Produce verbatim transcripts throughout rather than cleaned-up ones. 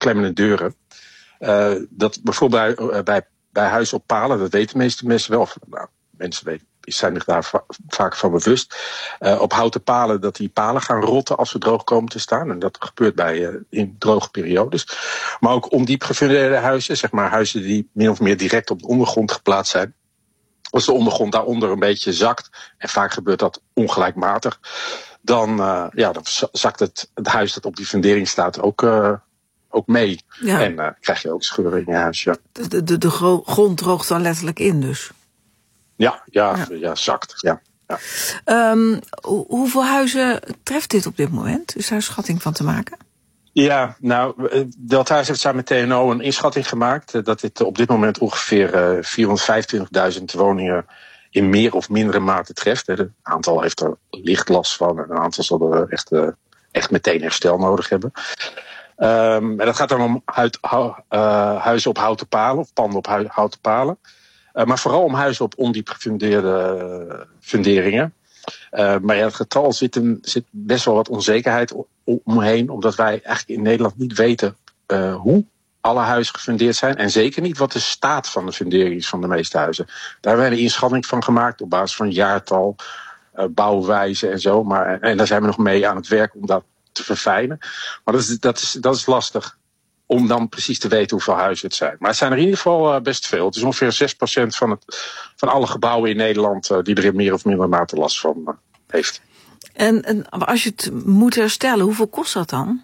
klemmende deuren. Uh, dat bijvoorbeeld bij, bij, bij huis op palen, dat weten de meeste mensen wel. Nou, mensen weten, zijn zich daar va- vaak van bewust. Uh, op houten palen, dat die palen gaan rotten als ze droog komen te staan. En dat gebeurt bij uh, in droge periodes. Maar ook ondiep gefundeerde huizen, zeg maar huizen die min of meer direct op de ondergrond geplaatst zijn. Als de ondergrond daaronder een beetje zakt, en vaak gebeurt dat ongelijkmatig, dan, uh, ja, dan zakt het, het huis dat op die fundering staat ook, uh, ook mee. Ja. En uh, krijg je ook scheuren in je huis. Ja. De, de, de gro- grond droogt dan letterlijk in dus? Ja, ja, ja. ja zakt. Ja. Ja. Um, hoe, hoeveel huizen treft dit op dit moment? Is daar een schatting van te maken? Ja, nou, Deltares heeft samen met T N O een inschatting gemaakt dat dit op dit moment ongeveer uh, vierhonderdvijfentwintigduizend woningen in meer of mindere mate treft. Een aantal heeft er licht last van en een aantal zal er echt, uh, echt meteen herstel nodig hebben. Um, en dat gaat dan om huid, uh, huizen op houten palen of panden op hu- houten palen. Uh, maar vooral om huizen op ondiep gefundeerde uh, funderingen. Uh, maar ja, het getal zit, een, zit best wel wat onzekerheid omheen, omdat wij eigenlijk in Nederland niet weten uh, hoe alle huizen gefundeerd zijn. En zeker niet wat de staat van de fundering is van de meeste huizen. Daar hebben wij een inschatting van gemaakt op basis van jaartal, uh, bouwwijze en zo. Maar, en daar zijn we nog mee aan het werk om dat te verfijnen. Maar dat is, dat is, dat is lastig om dan precies te weten hoeveel huizen het zijn. Maar het zijn er in ieder geval uh, best veel. Het is ongeveer zes procent van, het, van alle gebouwen in Nederland uh, die er in meer of minder mate last van uh, heeft. En, en als je het moet herstellen, hoeveel kost dat dan?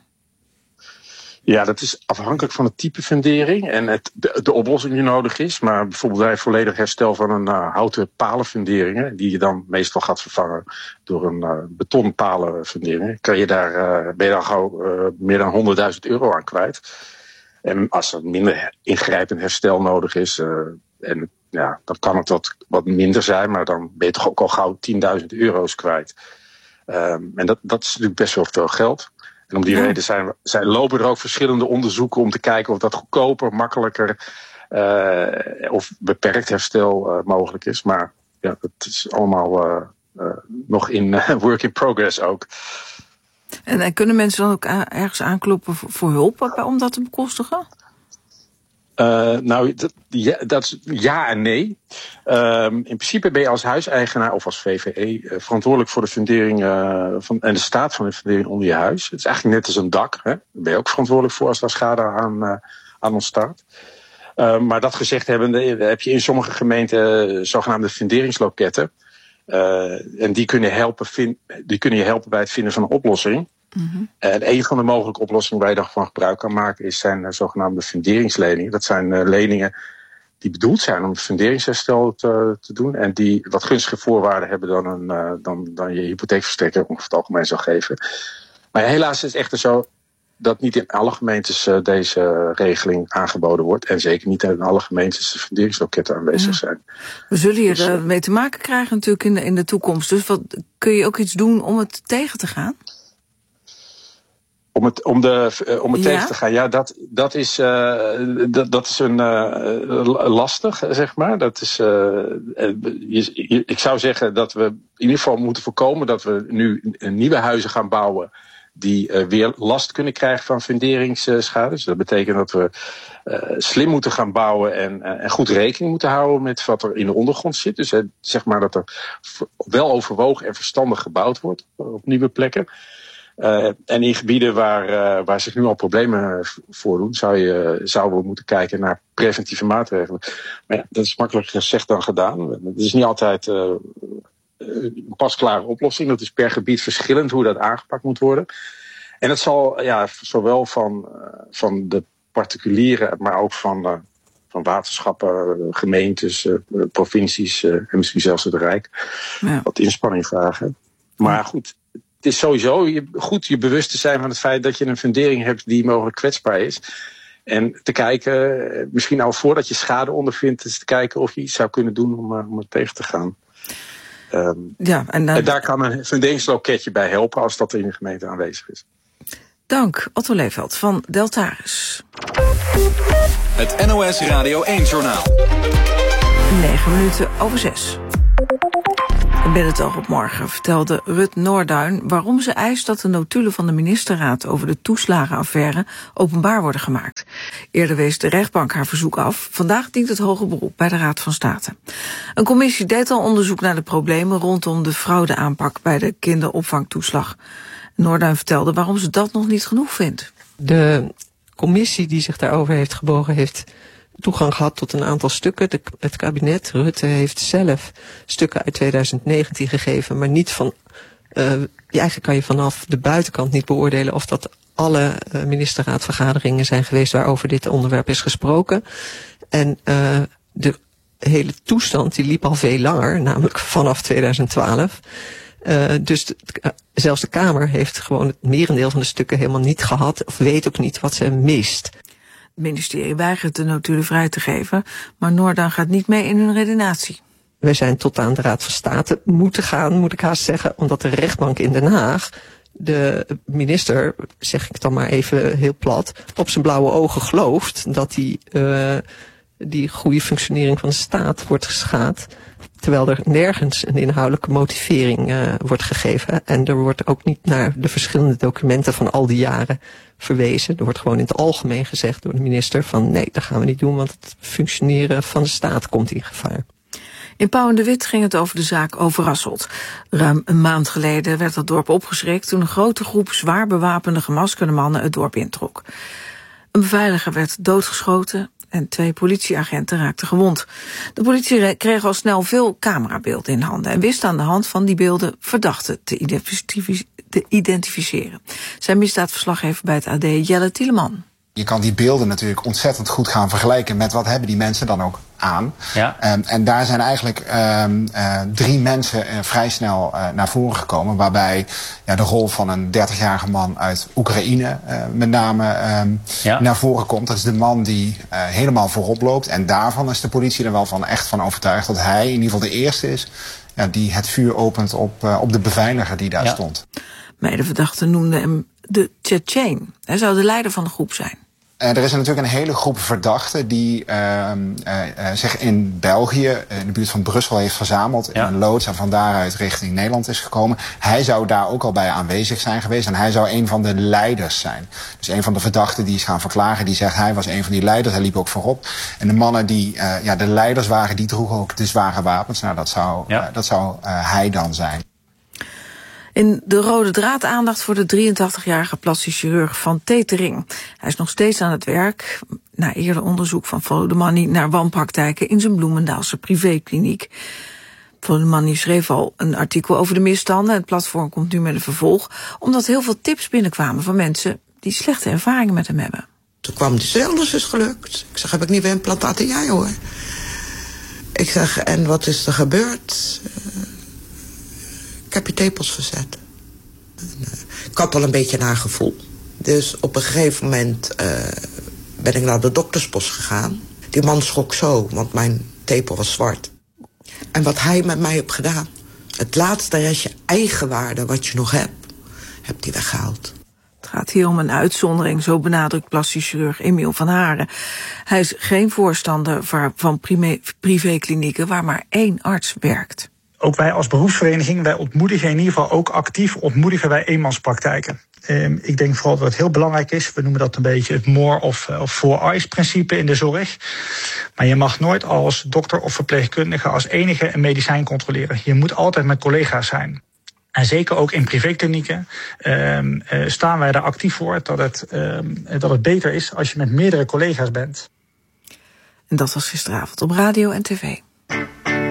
Ja, dat is afhankelijk van het type fundering en het, de, de oplossing die nodig is. Maar bijvoorbeeld bij volledig herstel van een uh, houten palenfundering, die je dan meestal gaat vervangen door een uh, betonpalenfundering, kan je daar, uh, ben je dan gauw uh, meer dan honderdduizend euro aan kwijt. En als er minder ingrijpend herstel nodig is, uh, en ja, dan kan het wat, wat minder zijn, maar dan ben je toch ook al gauw tienduizend euro's kwijt. Um, en dat, dat is natuurlijk best wel veel geld. En om die ja. reden zijn, zijn, lopen er ook verschillende onderzoeken om te kijken of dat goedkoper, makkelijker uh, of beperkt herstel uh, mogelijk is. Maar ja, het is allemaal uh, uh, nog in uh, work in progress ook. En, en kunnen mensen dan ook a- ergens aankloppen voor, voor hulp om dat te bekostigen? Uh, nou, dat, ja, dat is ja en nee. Um, in principe ben je als huiseigenaar of als V V E uh, verantwoordelijk voor de fundering uh, van, en de staat van de fundering onder je huis. Het is eigenlijk net als een dak. Hè? Daar ben je ook verantwoordelijk voor als daar schade aan, uh, aan ontstaat. Uh, maar dat gezegd hebbende heb je in sommige gemeenten uh, zogenaamde funderingsloketten. Uh, en die kunnen, helpen vind, die kunnen je helpen bij het vinden van een oplossing. Mm-hmm. En een van de mogelijke oplossingen waar je daarvan gebruik kan maken is zijn uh, zogenaamde funderingsleningen. Dat zijn uh, leningen die bedoeld zijn om het funderingsherstel te, te doen en die wat gunstige voorwaarden hebben dan, een, uh, dan, dan je hypotheekverstrekker over het algemeen zal geven. Maar helaas is het echter zo dat niet in alle gemeentes uh, deze regeling aangeboden wordt en zeker niet in alle gemeentes de funderingsloketten aanwezig zijn. Ja. We zullen hier dus, uh, mee te maken krijgen natuurlijk in de, in de toekomst. Dus wat, kun je ook iets doen om het tegen te gaan? Om het, om de, uh, om het ja? tegen te gaan, ja, dat, dat, is, uh, dat, dat is een uh, lastig, zeg maar. Dat is, uh, je, je, ik zou zeggen dat we in ieder geval moeten voorkomen dat we nu nieuwe huizen gaan bouwen die uh, weer last kunnen krijgen van funderingsschade. Dus dat betekent dat we uh, slim moeten gaan bouwen en, uh, en goed rekening moeten houden met wat er in de ondergrond zit. Dus uh, zeg maar dat er wel overwogen en verstandig gebouwd wordt op nieuwe plekken. Uh, en in gebieden waar, uh, waar zich nu al problemen voordoen, zou je, zouden we moeten kijken naar preventieve maatregelen. Maar ja, dat is makkelijker gezegd dan gedaan. Het is niet altijd uh, een pasklare oplossing. Dat is per gebied verschillend hoe dat aangepakt moet worden. En dat zal ja, zowel van, uh, van de particulieren, maar ook van, uh, van waterschappen, gemeentes, uh, provincies uh, en misschien zelfs het Rijk ja. wat inspanning vragen. Maar goed, het is sowieso goed je bewust te zijn van het feit dat je een fundering hebt die mogelijk kwetsbaar is. En te kijken, misschien al voordat je schade ondervindt, is te kijken of je iets zou kunnen doen om, om het tegen te gaan. Um, ja, en, dan... en daar kan een funderingsloketje bij helpen als dat in de gemeente aanwezig is. Dank, Otto Leefveld van Deltares. Het N O S Radio één-journaal. Negen minuten over zes. Binnen het oog op morgen vertelde Rut Noorduin waarom ze eist dat de notulen van de ministerraad over de toeslagenaffaire openbaar worden gemaakt. Eerder wees de rechtbank haar verzoek af. Vandaag dient het hoger beroep bij de Raad van State. Een commissie deed al onderzoek naar de problemen rondom de fraudeaanpak bij de kinderopvangtoeslag. Noorduin vertelde waarom ze dat nog niet genoeg vindt. De commissie die zich daarover heeft gebogen heeft toegang gehad tot een aantal stukken. De, het kabinet, Rutte, heeft zelf stukken uit tweeduizend negentien gegeven, maar niet van... Uh, eigenlijk kan je vanaf de buitenkant niet beoordelen of dat alle uh, ministerraadvergaderingen zijn geweest waarover dit onderwerp is gesproken. En uh, de hele toestand die liep al veel langer, namelijk vanaf tweeduizend twaalf. Uh, dus de, uh, zelfs de Kamer heeft gewoon het merendeel van de stukken helemaal niet gehad of weet ook niet wat ze mist. Het ministerie weigert de notulen vrij te geven, maar Noorduin gaat niet mee in hun redenatie. Wij zijn tot aan de Raad van State moeten gaan, moet ik haast zeggen, omdat de rechtbank in Den Haag de minister, zeg ik dan maar even heel plat, op zijn blauwe ogen gelooft dat die, uh, die goede functionering van de staat wordt geschaad, terwijl er nergens een inhoudelijke motivering uh, wordt gegeven. En er wordt ook niet naar de verschillende documenten van al die jaren verwezen. Er wordt gewoon in het algemeen gezegd door de minister van nee, dat gaan we niet doen, want het functioneren van de staat komt in gevaar. In Pauw en de Wit ging het over de zaak Overasselt. Ruim een maand geleden werd het dorp opgeschrikt toen een grote groep zwaar bewapende gemaskerde mannen het dorp introk. Een beveiliger werd doodgeschoten en twee politieagenten raakten gewond. De politie kreeg al snel veel camerabeelden in handen en wist aan de hand van die beelden verdachten te, identific- te identificeren. Zijn misdaadverslaggever bij het A D, Jelle Tieleman. Je kan die beelden natuurlijk ontzettend goed gaan vergelijken met wat hebben die mensen dan ook aan. Ja. Um, en daar zijn eigenlijk um, uh, drie mensen uh, vrij snel uh, naar voren gekomen. Waarbij ja, de rol van een dertigjarige man uit Oekraïne uh, met name um, ja. naar voren komt. Dat is de man die uh, helemaal voorop loopt. En daarvan is de politie er wel van echt van overtuigd dat hij in ieder geval de eerste is ja, die het vuur opent op, uh, op de beveiliger die daar ja. stond. Medeverdachte noemde hem de Tsjetsjeen. Hij zou de leider van de groep zijn. Uh, er is natuurlijk een hele groep verdachten die uh, uh, uh, zich in België, uh, in de buurt van Brussel, heeft verzameld. Ja. In een loods en van daaruit richting Nederland is gekomen. Hij zou daar ook al bij aanwezig zijn geweest. En hij zou een van de leiders zijn. Dus een van de verdachten die is gaan verklagen, die zegt hij was een van die leiders. Hij liep ook voorop. En de mannen die uh, ja, de leiders waren, die droegen ook de zware wapens. Nou, dat zou, ja. uh, dat zou uh, hij dan zijn. In de rode draad aandacht voor de drieëntachtigjarige plastisch chirurg Van Tetering. Hij is nog steeds aan het werk, na eerder onderzoek van Follow the Money naar wanpraktijken in zijn Bloemendaalse privékliniek. Follow the Money schreef al een artikel over de misstanden. Het platform komt nu met een vervolg, omdat heel veel tips binnenkwamen van mensen die slechte ervaringen met hem hebben. Toen kwam die zei, alles is gelukt. Ik zeg, heb ik niet weer implantaten? Ja hoor. Ik zeg, en wat is er gebeurd? Ik heb je tepels verzet. Ik had al een beetje een gevoel. Dus op een gegeven moment uh, ben ik naar de dokterspost gegaan. Die man schrok zo, want mijn tepel was zwart. En wat hij met mij heeft gedaan. Het laatste restje eigenwaarde wat je nog hebt, hebt hij weggehaald. Het gaat hier om een uitzondering, zo benadrukt plastisch chirurg Emiel van Haren. Hij is geen voorstander van privéklinieken waar maar één arts werkt. Ook wij als beroepsvereniging, wij ontmoedigen in ieder geval ook actief ontmoedigen wij eenmanspraktijken. Um, ik denk vooral dat het heel belangrijk is, we noemen dat een beetje het more of, of four eyes principe in de zorg. Maar je mag nooit als dokter of verpleegkundige als enige een medicijn controleren. Je moet altijd met collega's zijn. En zeker ook in privéklinieken um, uh, staan wij daar actief voor dat het, um, dat het beter is als je met meerdere collega's bent. En dat was gisteravond op radio en tv.